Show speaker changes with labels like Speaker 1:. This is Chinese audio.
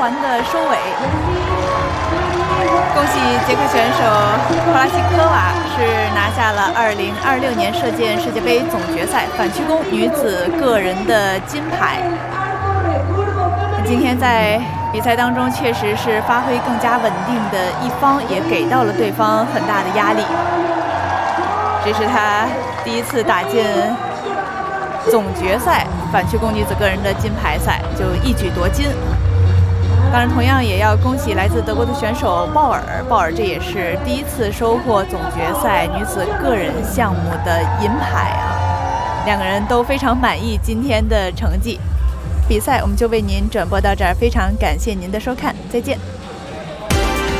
Speaker 1: 环的收尾。恭喜捷克选手普拉西科娃是拿下了2026年射箭世界杯总决赛反曲弓女子个人的金牌。今天在比赛当中确实是发挥更加稳定的一方，也给到了对方很大的压力。这是她第一次打进总决赛反曲弓女子个人的金牌赛，就一举夺金。当然，同样也要恭喜来自德国的选手鲍尔，鲍尔这也是第一次收获总决赛女子个人项目的银牌啊！两个人都非常满意今天的成绩。比赛我们就为您转播到这儿，非常感谢您的收看，再见。